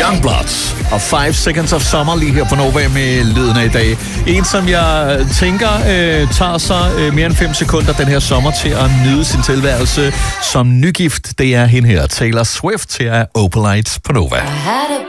Youngbloods og 5 Seconds of Summer lige her på Nova med lyden af i dag. En, som jeg tænker tager sig mere end 5 sekunder den her sommer til at nyde sin tilværelse som nygift, det er hende her, Taylor Swift, her er Opalite på Nova.